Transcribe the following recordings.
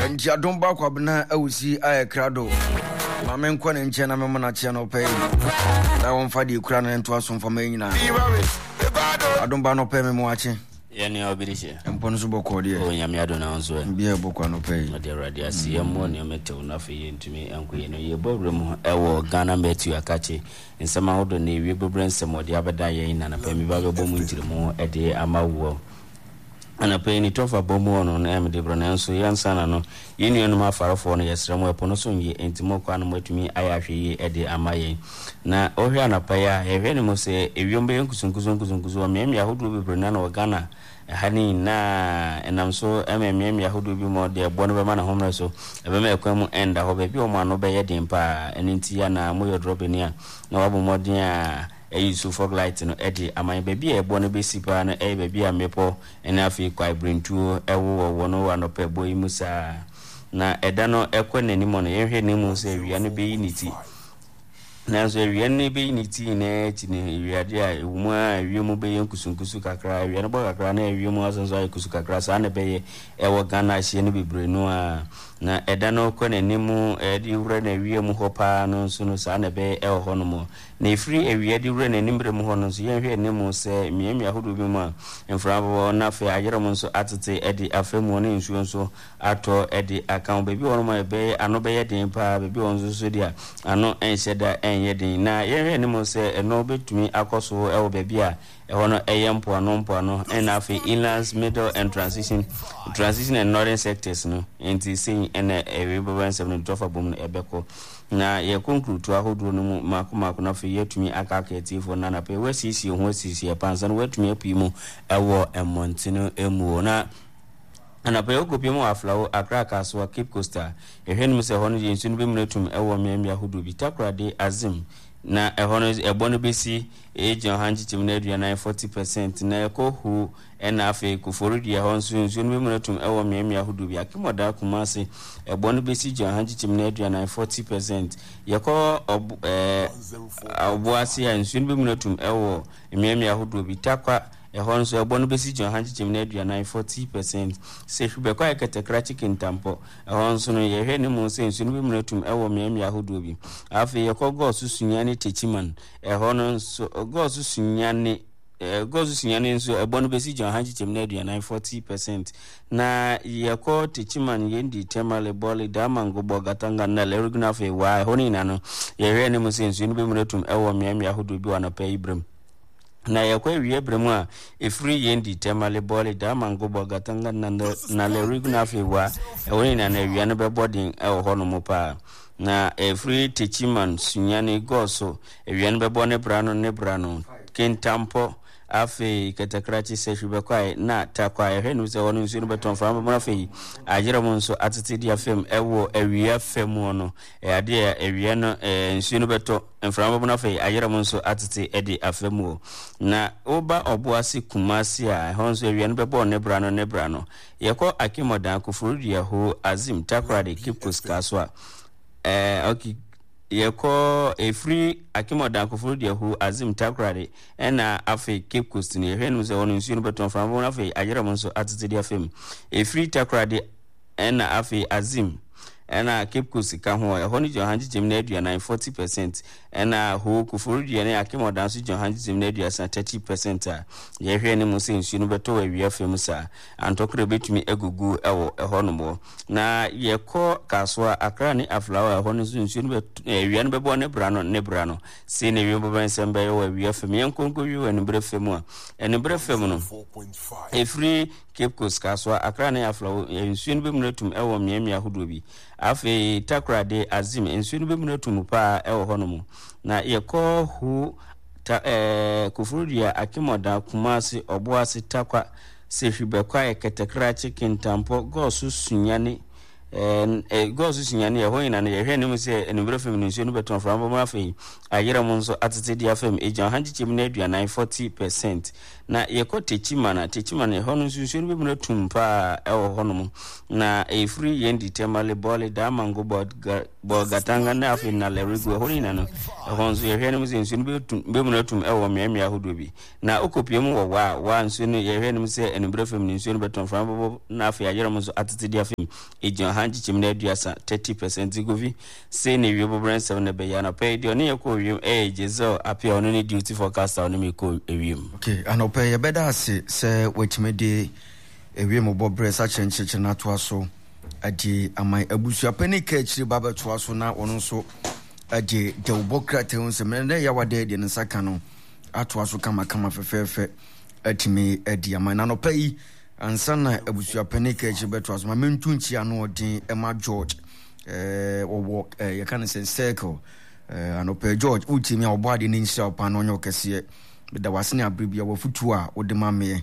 Nti adom ba kwa bena awusi aye krado. Ma men kwa ne nche na me na che no pay. Da won fa di kura na nto aso mfa nyina. Adom ba no pay me mo ache. Ye ne obiriche. Empon so boko de. O nyame ado na nso e. Bia boko no pay. O de radio asi mo ne metew na fe ye ntumi ankoye no ye bowre mu ewo Ghana Metu akache. Nsema hodo na ewie bobre nsem ode abeda ye na na pay me ba bebo mu ntire mu e de amawo. Ana pay ni tofa bomu ono na em de brona nso yansana no yeni enu mafarofo no yesrem epono so nyi entimo kwa no matumi ayahwe yi e de amaye na ohwe anapa ya ehwe ne mo se ewiombe nkusunkusunkusunkusu o mem yahodo bi brona na Ghana hani na enam so emem yahodo bi mo de ebo no be ma na homra so ebe ma ekwa mu enda ho be bi o mo ano be ye den pa enti ya na mo yo drop ni a na wabo modin a eyisu fog light no edi aman baby e bo no besi pa na baby a mepo ena afi kwa brintu ewo wo no anope boy musa na eda no ekwa nanimo no yehwe nemu se ewia no be unity na so ewia no be unity na eti ne ewia de a ewumu a ewia mu be yankusunkusu kakra ewia no bo kakra na ewia mu asonso ayekusu kakra sa na be ewo Ghana hye no bebre no a na eda no kwa nanimu edi wura na ewia mu hopa no so no sa na be ewo ho no mo na ifri ewia di wura na nimbre mu ho no so yehwe nemu se miemi ahodo bi mu a mfrabo na fe ayerem nso atete edi afemu no nsuo nso ato edi account bebi wono ma be ano be yeden pa bebi wonso so dia ano enhyeda enyeden na yehwe nemu se eno betumi akoso ewo bebi a ehono eyempo ano na afi inlands middle and transition and northern sectors no enti sin ene ewe boban 7 tofa bom no ebeko na ye konkrutu ahodo no mu mako na fe yetumi akaka etifo na na pe wasisi ho asisi e pansa no watumi apimu ewo emontino emu na ana pe okopimu aflawo akraka so Cape Coastal ehwenum se hono yensu no be munatum ewo miamia ahodo bi takrade azim na ehono ebono besi eje hanji tim na aduana 40% na ekohu ena afi kuforudi ya honsu nsu no munatum ewo miamia ahodo bi akimoda kumase ebono besi je hanji tim na aduana 40% yeko obuasi ya nsu no munatum ewo miamia ahodo bi takwa ehon so ebo no besi jon hanji chimna aduana 40% se hwebe kwa eketekra chicken tampo ehon so no yehwe ne mu se nsu no bi mnatum ewo miami ahodo bi afi yeko gosu sunyane techiman ehon so gosu sunyane nso ebo no besi jon hanji chimna aduana 40% na yeko techiman yendi temale boli damango bogatanga na lerugna fe wa honi nano yehwe ne mu se nsu no bi mnatum ewo miami ahodo bi wana pe ibrem na yakwa wiye bremu a efri yendi temale boli da mango bogatanga na le rigna fewa ewoni na wiya no be boarding ewo hono mo pa na efri techiman sunyane goso wiya no be bone brano kentampo afi katakrachi se hwebekwae na takwa ehwenu se wono nsu no beton fam mo afi ajira mo nso atete dia fem ewo awia fem ono ade awia no nsu no beto mfram mo afi ajira mo nso atete edi afemu na oba oboase kumasi a honso awia no bebo ne brano yeko akimodan kufurudi ya ho azim takrade kipkos kaswa okay yeko efri akimodan kofuru de hu azim takrade ena afi Cape Coast ni ehwenu ze wono nsuo no beton fam na afi ayera mo nso atete de afem efri takrade ena afi azim ena Cape Coast ka ho ehoni jo hanji chimna aduana 40% ena ho kofuru de ne akimodan so jo hanji chimna aduana 30% a yehwe ne mo se nsuo no beto awi afem sa antokre betumi egugu ewo ehono mo na yeko kaswa akra ni aflawa ehono nsuo no awi no bebo ne brano se ne wi boban sembe yo awi afem yenkonko wi wani brefem a ene brefem no efri Cape Coast kaswa akra ni aflawa nsuo no bemunatum ewo miamia hodo bi afi takrade azim nsuo no bemunatum pa ewo hono mo na yeko hu kufurudia akimoda kumasi oboase takwa se hwebekwa eketekra chicken tampo gosu sunyane gosu sunyane ye hoina na yehwe ne mu se enubere fem nsuo no beton fram mo afi ayera mo nso atete dia fem ejan hanji chimna aduana 40% na yekote chimana hono nsuo no bemuna tumpa ewo hono mo na efri yendi temale boli da mango bogatanga na afi na lerigwe hoina no honzo yehwe ne mu se nsuo no bemuna tum ewo miamia hodo bi na okopiemu wo wa nsuo no yehwe ne mu se enubere fem nsuo no beton fram na afi ayera mo nso atete dia fem ejan hanji chimne aduasa 30% govi say ne wiebo brand 7 be ya na pay de oni ekọ wiem jezo apia ono ne duty forecast ono me ko ewiem. Okay, anope ye beda ase se wetimede ewiem obobre sa chencheche na to aso ade amai abusu apani ka chiri baba to aso na ono so ade de obokrate on se mene ya wade de nsaka no ato aso kama fefefe atimi ade amai na no pay ansa na abusu apani ka chiri beto aso ma mentu nchi ano odin Emma George wo ye kan say circle anope George utimi obade ni nsia opa no onyo kese da wasene abribia wo futu a wo de mame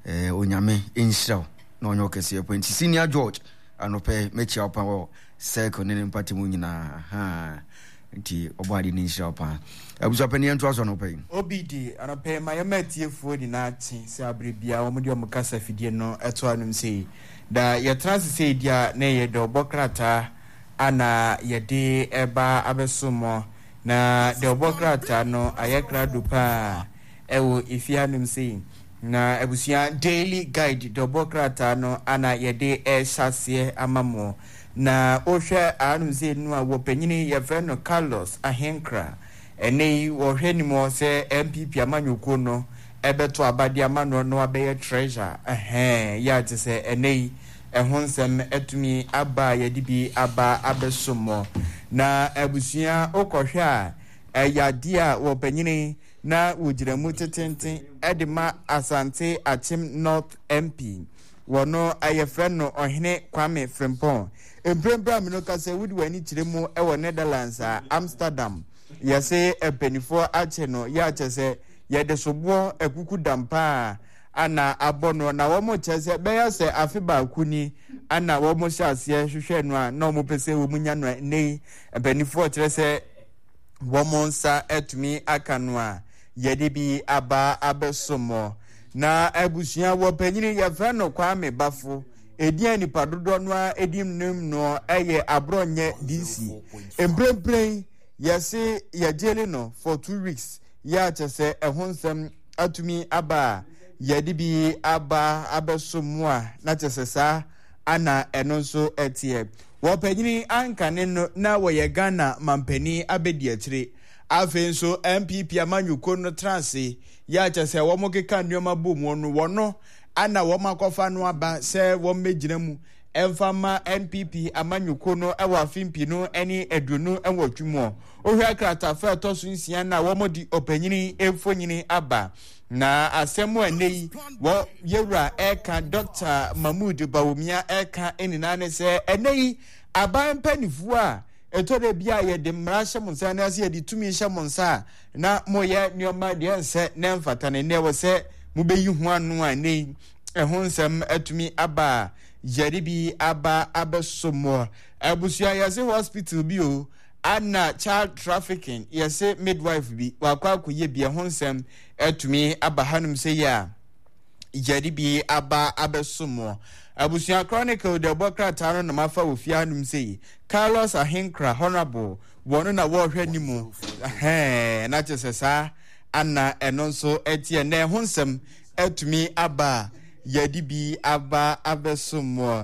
onyame inshira na onyo kese point senior George anope mechi opa wo circle ne mpati mu nyina ha nti obade ni nshira opa abuso pani anto aso no pe obidi anope mayamatiefo di na achi se abribia wo mudi omukasa fidie no eto anum sei da ye trans sei dia na ye do bokrata ana ye de eba abesomo na de bokrata no ayekra dupa ewo ifianum sei na ebusia daily guide de bokrata no ana ye de ehase amamo na ohwe anum sei no a wo panyini ye fe no Carlos Ahenkra enei wo hwenimo se MPP amanyuko no ebeto abade amano no abeye treasure ya tse enei ehonsem etumi aba yedibi aba abesomo na abusia okohwe a eyade a wo panyini na wojiramu tetenten edema Asante Achim North MP wono ayefre no ohene Kwame Frimpong embrembra minoka se wudi wani kiremu ewo Netherlands Amsterdam yase epenifo ache no ya chese yede sobo ekuku dampa ana abono na womo chese beya se afiba kuni ana womo shase hwehwe no a na womo pese wo munya no nei epenifo chese womo nsa etumi akano a yede bi aba abesomo na abusia wo panyini ya fano Kwame Bafo edian ni padodo no a edim nem no eye abronye DC embrembrem yase yajele no for 2 weeks ya chese ehonsem atumi aba yede bi aba abesomo a na chese sa ana enonso etie wo panyini ankane no na wo ye Ghana mampani abedi atire afenso MPP amanyuko no transe ya chese wo mokeka nneoma bomu no wono ana wo makofa no aba se wo megyina mu emfama NPP amanyuko no ewa afimpi no eni edunu enwotwumo ohwa krata fa toso nsia na wo modi opanyini efonyini aba na asemu enei wo yewra eka Dr. Mahmoud Bawumia eka eninane se enei aban panifu a etore bia ye de mrashe monsa na ase ye di tumi hye monsa na moye nioma de ense na mfata ne ne wo se mubeyi hu anu ani ehonsem atumi aba yaribi aba abesomo abusia yase hospital bi o ana child trafficking yase midwife bi wakwa koye bi ehonsem atumi aba hanum se ya yaribi aba abesomo abusia chronicle de bokrata no na mafa ofia hanum se Carlos Ahenkra honorable wono na wo hwe nimu na chesesa ana enonso etie na ehonsem atumi aba yadibi aba abesomo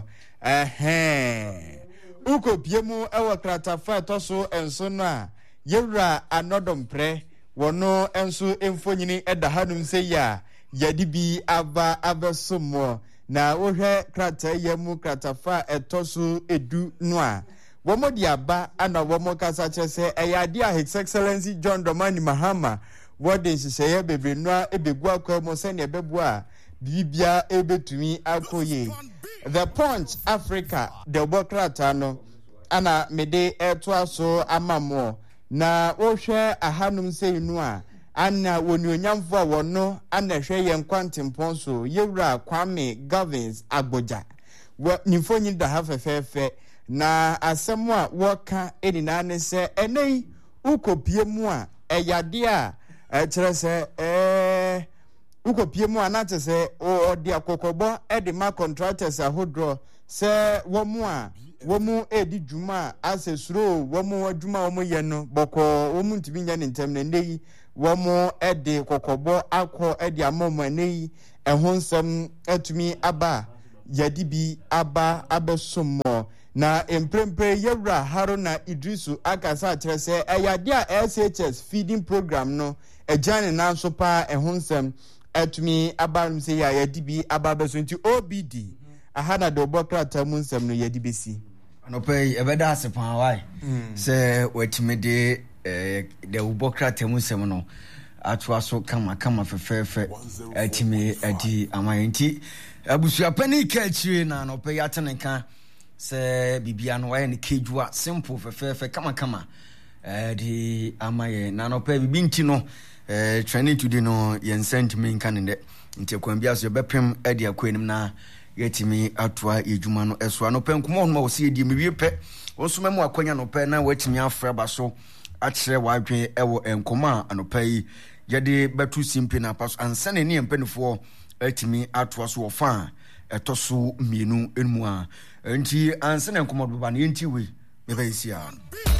ukopiemu ewo kratafa toso enso no a yewra anodompre wono enso emfonyini eda hanum se ya yadibi aba abesomo na wohwe krata yemu kratafa etoso edu no a womo di aba ana womo kasa chese eyade a His Excellency John Dramani Mahama wode siseye bebre no a ebegu akwa mo se ne bebu a bibia ebetumi akoye The Punch Africa the bokrata no ana mede eto aso amamo na wohwe ahanum sei no a ana wonionyamfo a wono ana hwe ye nkwantimpon so yewura Kwame Gavins Agboja nifonyi da hafefefe na asemu a woka eninane se enei ukopie mu a eyade a kire se ukopie mu anate se odi akokobo edima contractors ahodro se womu edi djuma asesuro womu adwuma womu ye no boko womu ntimi nya ne ntem ne nei womu edi kokobo akọ edi amomo nei ehonsem atumi aba yadibi aba abesomo na emprempre yewra Haruna Idrisu akasa kyerɛ sɛ ɛyade a SHS feeding program no ɛgyan ne nan so pa ɛhonsɛm atumi abarum sɛ ya yɛde bi ababeso nti OBD ahana de obokrata mu nsɛm no yɛde besi anɔpɛ ɛbɛda ase paa wae sɛ watumi de de obokrata mu nsɛm no atoa so kama fɛfɛɛfɛ atumi adi amayenti abusuapani ka akyire na anɔpɛ yɛate nka sɛ bibia no wayɛ ne kejua simple fɛfɛɛfɛ kama de amaye na anɔpɛ bibi nti no training today no yɛnsa ntumi nka ne dɛ nti akwan bia so yɛbɛpem ade akɔ anim na yɛtumi atoa yɛdwuma no ɛso anɔpɛ nkɔmmɔ no ma wɔsɛ yɛdi mewie pɛ wɔnso ma mu akwanya anɔpɛ na watumi afra ba so akyerɛ wadwen ɛwɔ nkɔmmɔ a anɔpɛ yi yɛde bɛto simpe na apa so ansa na ne mpanifoɔ atumi atoa so wɔfa a ɛtɔ so mmienu enmu a nti ansa na nkɔmmɔ do ba no yɛnti wei mebɛyɛ si a